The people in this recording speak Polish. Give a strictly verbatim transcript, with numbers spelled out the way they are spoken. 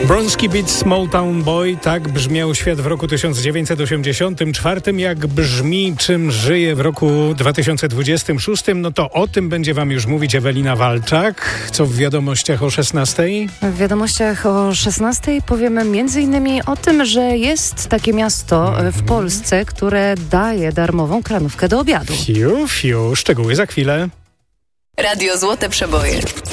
Bronski Beat, Small Town Boy, tak brzmiał świat w roku tysiąc dziewięćset osiemdziesiątym czwartym. Jak brzmi, czym żyje w roku dwa tysiące dwudziestym szóstym, no to o tym będzie wam już mówić Ewelina Walczak. Co w wiadomościach o szesnastej? W wiadomościach o szesnastej powiemy między innymi o tym, że jest takie miasto w Polsce, które daje darmową kranówkę do obiadu. Fiu, fiu, szczegóły za chwilę. Radio Złote Przeboje.